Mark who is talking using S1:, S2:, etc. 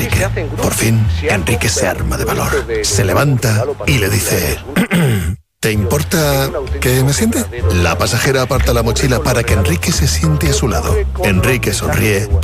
S1: Enrique. Por fin, Enrique se arma de valor. Se levanta y le dice... ¿Te importa que me siente? La pasajera aparta la mochila para que Enrique se siente a su lado. Enrique sonríe